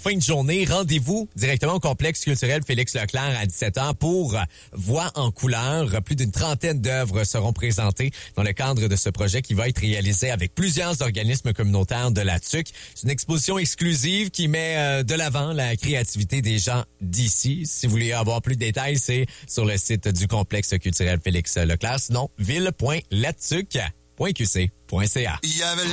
fin de journée. Rendez-vous directement au complexe culturel Félix Leclerc à 17h pour Voix en couleur. Plus d'une trentaine d'œuvres seront présentées dans le cadre de ce projet qui va être réalisé avec plusieurs organismes communautaires de la TUC. C'est une exposition exclusive qui met de l'avant la créativité des gens d'ici. Si vous voulez avoir plus de détails, c'est sur le site du complexe culturel Félix Leclerc. Sinon, ville.latuc.qc.ca.